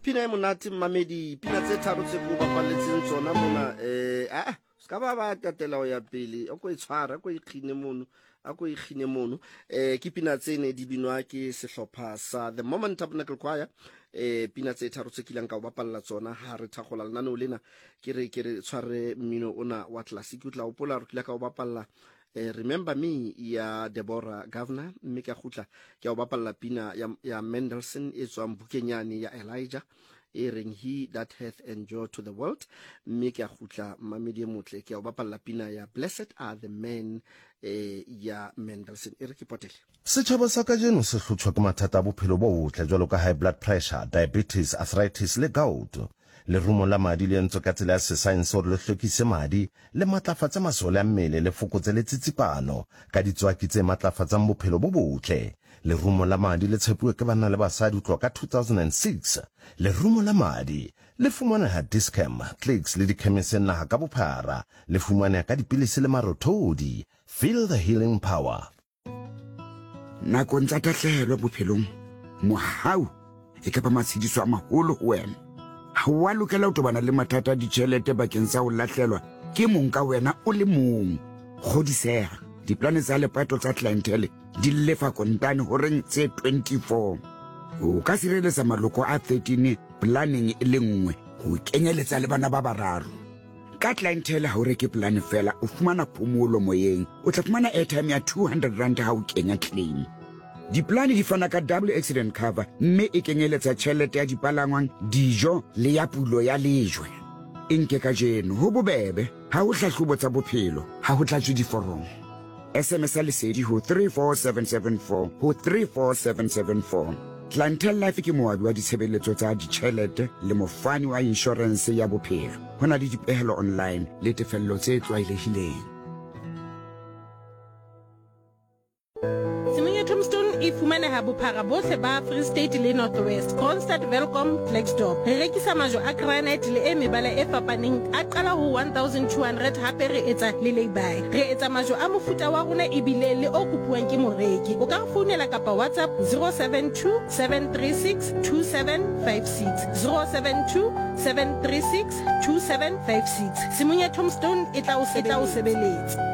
pina e monate mamedi pina tse tharo tse go bapaletseng tsona mona ska ba tatela o ya pele o go itshwara go ikgine mono ke pina tsene di binwa ke sehlopha sa The Moment Tabernacle Choir pina tse tharo tse kilang ka o bapalla tsona ha re thagola lenaneo lena ke re tshware mmino ona wa classic o tla o pola re kila ka o bapalla Remember Me ya Deborah Governor mme ka khutla ke o bapalla pina ya Mendelssohn e tswang bukenyane ya Elijah e reng He That Hath Enjoyed to the World mme ke khutla mamedi motle ke o bapalla pina ya Blessed Are the Men ya Mendelssohn e re ke potele setšhaba sa ka jeno se hlotšwa ke mathata a bophelo bo botle jwalo ka high blood pressure, diabetes, arthritis le gout. Lerumo la madi le ntse ka tsela ya science hore le hlokise madi le matlafatsa masole a mmele le fokotse le tsitsipano ka ditswaki tse matlafatsang bophelo bo botle. Lerumo la madi le tshepuwe ke banna le basadi tloa ka 2006. Lerumo la madi le fumaneha Dischem, Clicks le dikhemiseng naha ka bophara. Le fumaneha ka dipilisi le marothodi. Feel the healing power. Nakong tsa tahlehelo bophelong mohau e ka ba matshidiso a maholo ho wena. Ha wa lokela ho tobana le mathata a ditjhelete bakeng sa ho lahlelwa ke mong ka wena o le mong. Kgodiseha diplane tsa lepato tsa clientele di lefa kontane ho reng tse 24. O ka sireletsa maloko a 13 planning e le nngwe ho kenyeletsa le bana ba bararo. Ka clientele ha o reke plan fela o fumana phomolo moyeng o tla fumana airtime ya 200 rand ha o kenya claim. Diplane di fana ka double accident cover mme e kenyeletsa tjhelete ya dipalangwang dijo le ya pulo ya lejwe. Nke ka jeno ho bobebe ha o hlahlobo tsa bophelo ha ho tlatswe diforomo. SMS lesedi ho 34774 ho 34774. Clientele Life ke moabi wa ditshebeletso tsa ditjhelete le mofani wa insurance ya bophelo. Hona le dipehelo online le tefello tse tlwaelehileng. E fumaneha bophara bohle ba Free State le North West, Kroonstad, Welkom, Klerksdorp. Re rekisa majo a granite le e mebala e fapaneng a qala ho 1200 hape re etsa le lay-by. Re etsa majo a mofuta wa rona ebile le o kopuwang ke moreki. O ka re founela kapa WhatsApp 072 736 2756 072 736 2756. Simunya Tombstone e tla o sebeletsa.